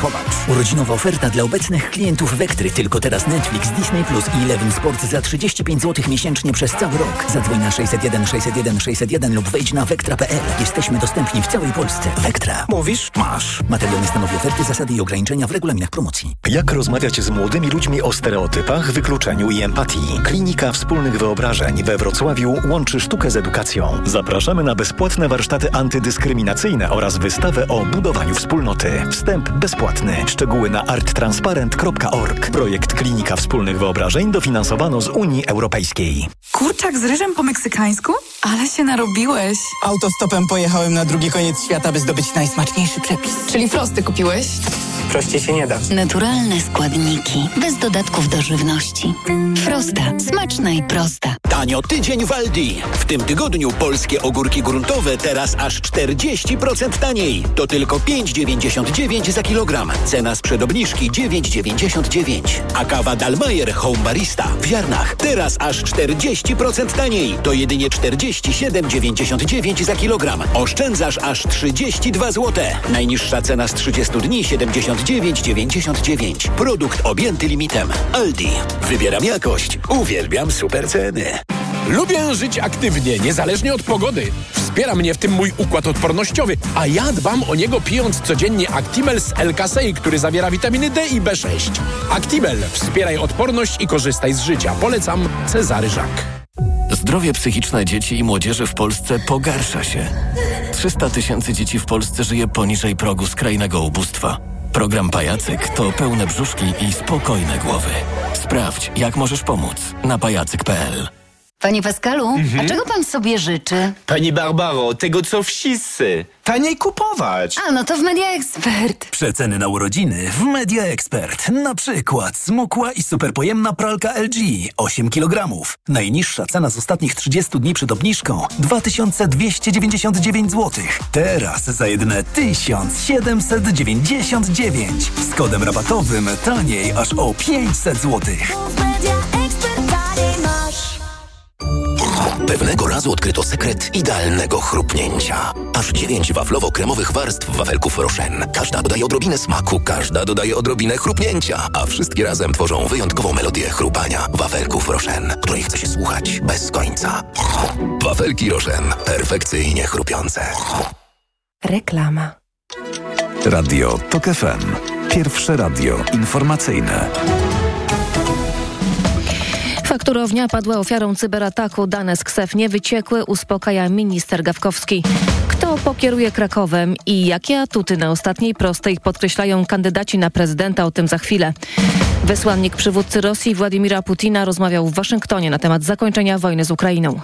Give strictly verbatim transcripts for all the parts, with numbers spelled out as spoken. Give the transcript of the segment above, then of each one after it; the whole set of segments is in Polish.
Popatrz. Urodzinowa oferta dla obecnych klientów Vectry. Tylko teraz Netflix, Disney Plus i Eleven Sport za trzydzieści pięć złotych miesięcznie przez cały rok. Zadzwoń na sześćset jeden sześćset jeden sześćset jeden lub wejdź na vectra kropka p l. Jesteśmy dostępni w całej Polsce. Vectra. Mówisz? Masz. Materiał nie stanowi oferty, zasady i ograniczenia w regulaminach promocji. Jak rozmawiać z młodymi ludźmi o stereotypach, wykluczeniu i empatii? Klinika Wspólnych Wyobrażeń we Wrocławiu łączy sztukę z edukacją. Zapraszamy na bezpłatne warsztaty antydyskryminacyjne oraz wystawę o budowaniu wspólnoty. Wstęp bezpłatny. Szczegóły na art transparent kropka org. Projekt Klinika Wspólnych Wyobrażeń dofinansowano z Unii Europejskiej. Kurczak z ryżem po meksykańsku? Ale się narobiłeś. Autostopem pojechałem na drugi koniec świata, by zdobyć najsmaczniejszy przepis. Czyli frosty kupiłeś? Prościej się nie da. Naturalne składniki, bez dodatków do żywności. Frosta. Smaczna i prosta. Tanio tydzień w Aldi. W tym tygodniu polskie ogórki gruntowe teraz aż czterdzieści procent taniej. To tylko pięć dziewięćdziesiąt dziewięć za kilogram. Cena sprzed obniżki dziewięć dziewięćdziesiąt dziewięć. A kawa Dalmayer Home Barista w ziarnach teraz aż czterdzieści procent taniej. To jedynie czterdzieści siedem dziewięćdziesiąt dziewięć za kilogram. Oszczędzasz aż trzydzieści dwa złote. Najniższa cena z trzydziestu dni siedemdziesiąt dziewięć dziewięćdziesiąt dziewięć. Produkt objęty limitem. Aldi. Wybieram jakość. Uwielbiam super ceny. Lubię żyć aktywnie, niezależnie od pogody. Wspiera mnie w tym mój układ odpornościowy, a ja dbam o niego pijąc codziennie Actimel z L-Kasei, który zawiera witaminy D i B sześć. Actimel. Wspieraj odporność i korzystaj z życia. Polecam Cezary Żak. Zdrowie psychiczne dzieci i młodzieży w Polsce pogarsza się. trzysta tysięcy dzieci w Polsce żyje poniżej progu skrajnego ubóstwa. Program Pajacyk to pełne brzuszki i spokojne głowy. Sprawdź, jak możesz pomóc na pajacyk kropka p l. Panie Pascalu, Mhm. a czego pan sobie życzy? Pani Barbaro, tego co wszyscy. Taniej kupować. A, no to w Media Expert. Przeceny na urodziny w Media Expert. Na przykład smukła i superpojemna pralka L G osiem kilogramów. Najniższa cena z ostatnich trzydziestu dni przed obniżką dwa tysiące dwieście dziewięćdziesiąt dziewięć złotych. Teraz za jedyne tysiąc siedemset dziewięćdziesiąt dziewięć. Z kodem rabatowym taniej aż o pięćset złotych. Pewnego razu odkryto sekret idealnego chrupnięcia. Aż dziewięć waflowo-kremowych warstw wafelków Rochen. Każda dodaje odrobinę smaku, każda dodaje odrobinę chrupnięcia, a wszystkie razem tworzą wyjątkową melodię chrupania wafelków Rochen, której chce się słuchać bez końca. Wafelki Rochen. Perfekcyjnie chrupiące. Reklama. Radio Tok F M. Pierwsze radio informacyjne. Fakturownia padła ofiarą cyberataku. Dane z KSeF nie wyciekły, uspokaja minister Gawkowski. Kto pokieruje Krakowem i jakie atuty na ostatniej prostej podkreślają kandydaci na prezydenta? O tym za chwilę. Wysłannik przywódcy Rosji Władimira Putina rozmawiał w Waszyngtonie na temat zakończenia wojny z Ukrainą.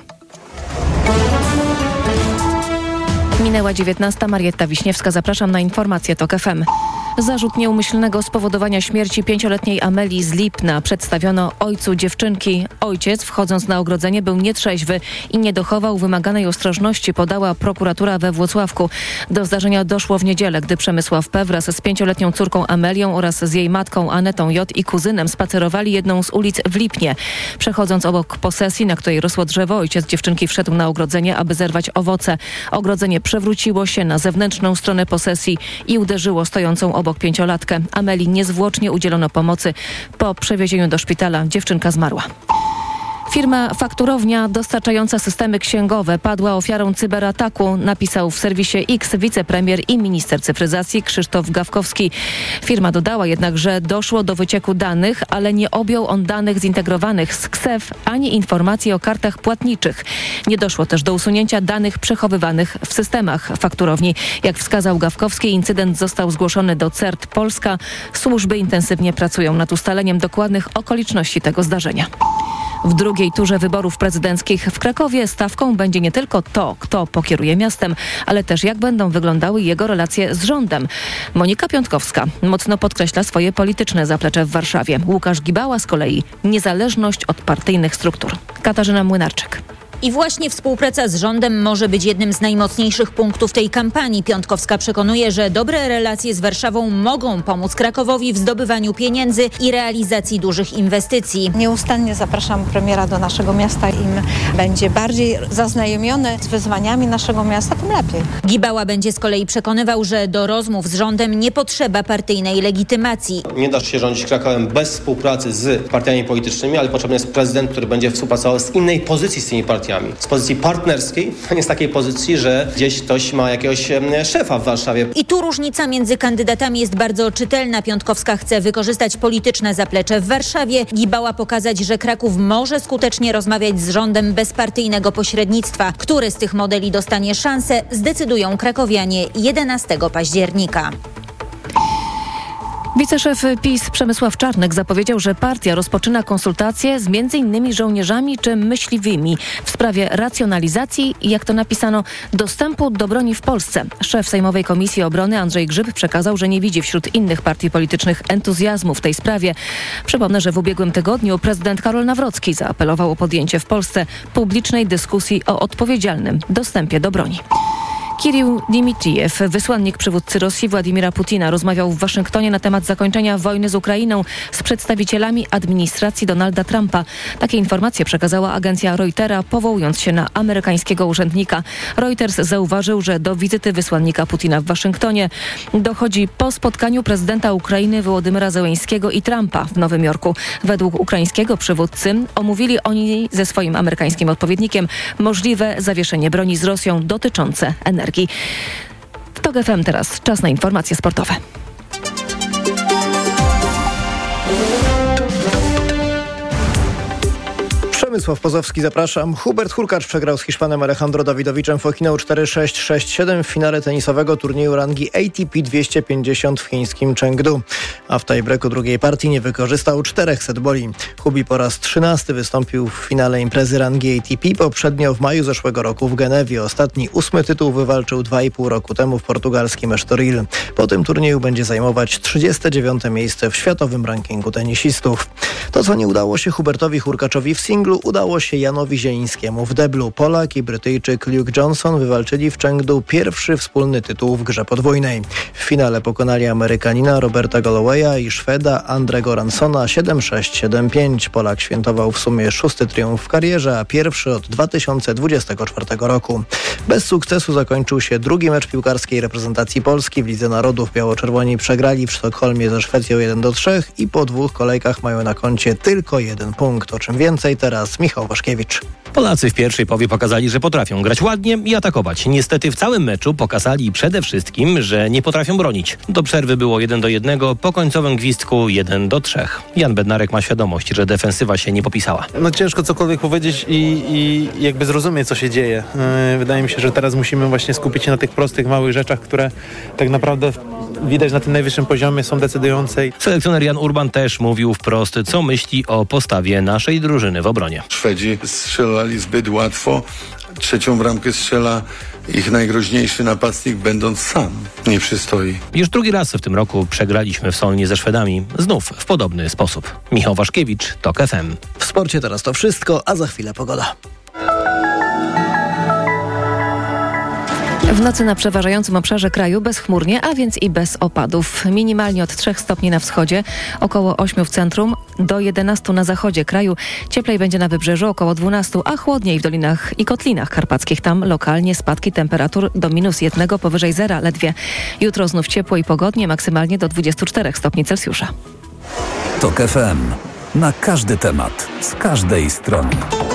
Minęła dziewiętnasta. Marietta Wiśniewska. Zapraszam na informacje Tok F M. Zarzut nieumyślnego spowodowania śmierci pięcioletniej Amelii z Lipna przedstawiono ojcu dziewczynki. Ojciec, wchodząc na ogrodzenie, był nietrzeźwy i nie dochował wymaganej ostrożności, podała prokuratura we Włocławku. Do zdarzenia doszło w niedzielę, gdy Przemysław P. wraz z pięcioletnią córką Amelią oraz z jej matką Anetą J. i kuzynem spacerowali jedną z ulic w Lipnie. Przechodząc obok posesji, na której rosło drzewo, ojciec dziewczynki wszedł na ogrodzenie, aby zerwać owoce. Ogrodzenie przewróciło się na zewnętrzną stronę posesji i uderzyło stojącą obok pięciolatkę. Amelii niezwłocznie udzielono pomocy. Po przewiezieniu do szpitala dziewczynka zmarła. Firma Fakturownia dostarczająca systemy księgowe padła ofiarą cyberataku, napisał w serwisie X wicepremier i minister cyfryzacji Krzysztof Gawkowski. Firma dodała jednak, że doszło do wycieku danych, ale nie objął on danych zintegrowanych z KSeF ani informacji o kartach płatniczych. Nie doszło też do usunięcia danych przechowywanych w systemach fakturowni. Jak wskazał Gawkowski, incydent został zgłoszony do C E R T Polska. Służby intensywnie pracują nad ustaleniem dokładnych okoliczności tego zdarzenia. W drugiej turze wyborów prezydenckich w Krakowie stawką będzie nie tylko to, kto pokieruje miastem, ale też jak będą wyglądały jego relacje z rządem. Monika Piątkowska mocno podkreśla swoje polityczne zaplecze w Warszawie. Łukasz Gibała z kolei niezależność od partyjnych struktur. Katarzyna Młynarczyk. I właśnie współpraca z rządem może być jednym z najmocniejszych punktów tej kampanii. Piątkowska przekonuje, że dobre relacje z Warszawą mogą pomóc Krakowowi w zdobywaniu pieniędzy i realizacji dużych inwestycji. Nieustannie zapraszam premiera do naszego miasta. Im będzie bardziej zaznajomiony z wyzwaniami naszego miasta, tym lepiej. Gibała będzie z kolei przekonywał, że do rozmów z rządem nie potrzeba partyjnej legitymacji. Nie da się rządzić Krakowem bez współpracy z partiami politycznymi, ale potrzebny jest prezydent, który będzie współpracował z innej pozycji z tymi partiami. Z pozycji partnerskiej, a nie z takiej pozycji, że gdzieś ktoś ma jakiegoś szefa w Warszawie. I tu różnica między kandydatami jest bardzo czytelna. Piątkowska chce wykorzystać polityczne zaplecze w Warszawie. Gibała pokazać, że Kraków może skutecznie rozmawiać z rządem bez partyjnego pośrednictwa. Który z tych modeli dostanie szansę, zdecydują krakowianie jedenastego października. Wiceszef PiS Przemysław Czarnek zapowiedział, że partia rozpoczyna konsultacje z między innymi żołnierzami czy myśliwymi w sprawie racjonalizacji i, jak to napisano, dostępu do broni w Polsce. Szef Sejmowej Komisji Obrony Andrzej Grzyb przekazał, że nie widzi wśród innych partii politycznych entuzjazmu w tej sprawie. Przypomnę, że w ubiegłym tygodniu prezydent Karol Nawrocki zaapelował o podjęcie w Polsce publicznej dyskusji o odpowiedzialnym dostępie do broni. Kirill Dmitrijew, wysłannik przywódcy Rosji Władimira Putina, rozmawiał w Waszyngtonie na temat zakończenia wojny z Ukrainą z przedstawicielami administracji Donalda Trumpa. Takie informacje przekazała agencja Reutera, powołując się na amerykańskiego urzędnika. Reuters zauważył, że do wizyty wysłannika Putina w Waszyngtonie dochodzi po spotkaniu prezydenta Ukrainy Wołodymyra Zełeńskiego i Trumpa w Nowym Jorku. Według ukraińskiego przywódcy omówili oni ze swoim amerykańskim odpowiednikiem możliwe zawieszenie broni z Rosją dotyczące energii. W TOK F M teraz czas na informacje sportowe. Przemysław Pozowski, zapraszam. Hubert Hurkacz przegrał z Hiszpanem Alejandro Dawidowiczem w finał cztery sześć sześć siedem w finale tenisowego turnieju rangi A T P dwieście pięćdziesiąt w chińskim Chengdu. A w tiebreaku drugiej partii nie wykorzystał czterech setboli. Hubi po raz trzynasty wystąpił w finale imprezy rangi A T P, poprzednio w maju zeszłego roku w Genewie. Ostatni ósmy tytuł wywalczył dwa i pół roku temu w portugalskim Estoril. Po tym turnieju będzie zajmować trzydzieste dziewiąte miejsce w światowym rankingu tenisistów. To, co nie udało się Hubertowi Hurkaczowi w singlu, udało się Janowi Zielińskiemu w deblu. Polak i Brytyjczyk Luke Johnson wywalczyli w Chengdu pierwszy wspólny tytuł w grze podwójnej. W finale pokonali Amerykanina Roberta Gallowaya i Szweda Andrego Ransona siedem sześć siedem pięć. Polak świętował w sumie szósty triumf w karierze, a pierwszy od dwa tysiące dwudziestego czwartego roku. Bez sukcesu zakończył się drugi mecz piłkarskiej reprezentacji Polski w Lidze Narodów. Biało-czerwoni przegrali w Sztokholmie ze Szwecją jeden do trzech i po dwóch kolejkach mają na koncie tylko jeden punkt. O czym więcej teraz Michał Waszkiewicz. Polacy w pierwszej połowie pokazali, że potrafią grać ładnie i atakować. Niestety w całym meczu pokazali przede wszystkim, że nie potrafią bronić. Do przerwy było jeden do jednego, po końcowym gwizdku jeden do trzech. Jan Bednarek ma świadomość, że defensywa się nie popisała. No ciężko cokolwiek powiedzieć i, i jakby zrozumieć, co się dzieje. Yy, wydaje mi się, że teraz musimy właśnie skupić się na tych prostych, małych rzeczach, które tak naprawdę widać na tym najwyższym poziomie, są decydujące. Selekcjoner Jan Urban też mówił wprost, co myśli o postawie naszej drużyny w obronie. Szwedzi strzelali zbyt łatwo. Trzecią bramkę strzela ich najgroźniejszy napastnik, będąc sam. Nie przystoi. Już drugi raz w tym roku przegraliśmy w Solnie ze Szwedami. Znów w podobny sposób. Michał Waszkiewicz, TOK F M. W sporcie teraz to wszystko, a za chwilę pogoda. W nocy na przeważającym obszarze kraju bezchmurnie, a więc i bez opadów. Minimalnie od trzech stopni na wschodzie, około ośmiu w centrum, do jedenastu na zachodzie kraju. Cieplej będzie na wybrzeżu, około dwunastu, a chłodniej w dolinach i kotlinach karpackich. Tam lokalnie spadki temperatur do minus jednego, powyżej zera ledwie. Jutro znów ciepło i pogodnie, maksymalnie do dwudziestu czterech stopni Celsjusza. TOK F M. Na każdy temat, z każdej strony.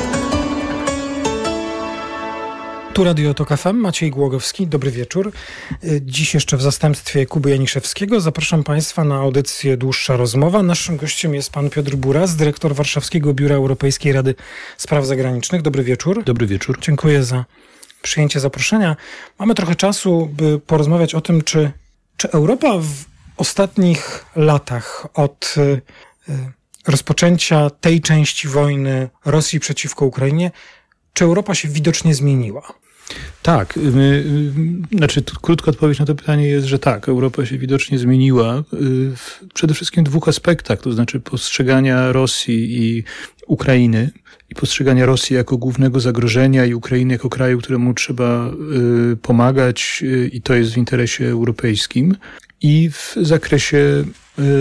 Tu Radio TOK F M, Maciej Głogowski, dobry wieczór. Dziś jeszcze w zastępstwie Kuby Janiszewskiego zapraszam Państwa na audycję Dłuższa Rozmowa. Naszym gościem jest pan Piotr Buras, dyrektor Warszawskiego Biura Europejskiej Rady Spraw Zagranicznych. Dobry wieczór. Dobry wieczór. Dziękuję za przyjęcie zaproszenia. Mamy trochę czasu, by porozmawiać o tym, czy, czy Europa w ostatnich latach od y, rozpoczęcia tej części wojny Rosji przeciwko Ukrainie, czy Europa się widocznie zmieniła? Tak, my, znaczy krótka odpowiedź na to pytanie jest, że tak, Europa się widocznie zmieniła w przede wszystkim w dwóch aspektach, to znaczy postrzegania Rosji i Ukrainy i postrzegania Rosji jako głównego zagrożenia i Ukrainy jako kraju, któremu trzeba pomagać i to jest w interesie europejskim i w zakresie